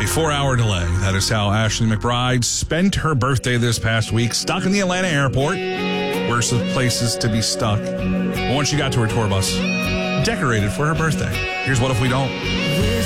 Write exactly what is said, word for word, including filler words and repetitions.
A four-hour delay. That is how Ashley McBride spent her birthday this past week, stuck in the Atlanta airport. Worst of places to be stuck. But once she got to her tour bus, decorated for her birthday. Here's What If We Don't.